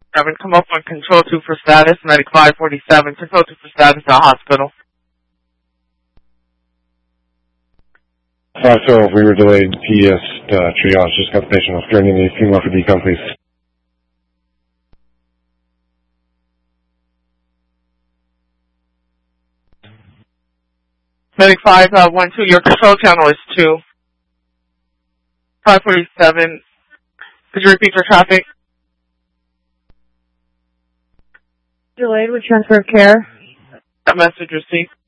7, come up on control 2 for status, medic 547, control 2 for status at hospital. 512, we were delayed. PS triage, just got the patient off gurney. Need a few more for decom, please. Medic 512, your control channel is 2. 547, could you repeat your traffic? Delayed with transfer of care. That message received.